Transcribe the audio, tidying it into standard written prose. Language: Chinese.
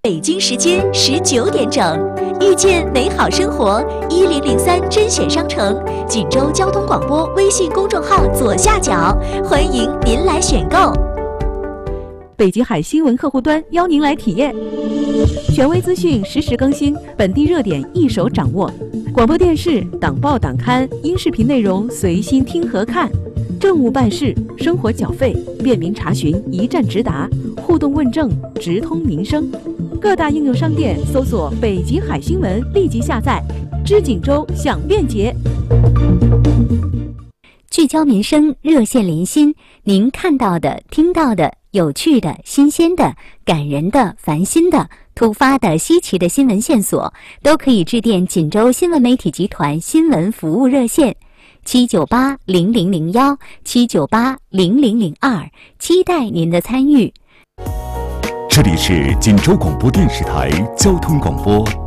北京时间19点整，遇见美好生活，1003甄选商城，锦州交通广播微信公众号左下角，欢迎您来选购。 北极海新闻客户端邀您来体验，权威资讯实时更新，本地热点一手掌握，广播电视、党报党刊、音视频内容随心听和看，政务办事、生活缴费便民查询一站直达，互动问政直通民生。各大应用商店搜索北极海新闻，立即下载，知锦州享便捷。 聚焦民生，热线连心，您看到的、听到的、有趣的、新鲜的、感人的、烦心的、突发的、稀奇的新闻线索，都可以致电锦州新闻媒体集团新闻服务热线7980001 7980002，期待您的参与。 这里是锦州广播电视台交通广播